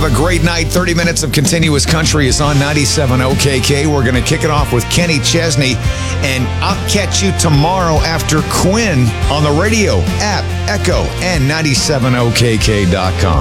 a great night. 30 minutes of continuous country is on 97 OKK. We're going to kick it off with Kenny Chesney, and I'll catch you tomorrow after Quinn on the radio, app, Echo, and 97okk.com.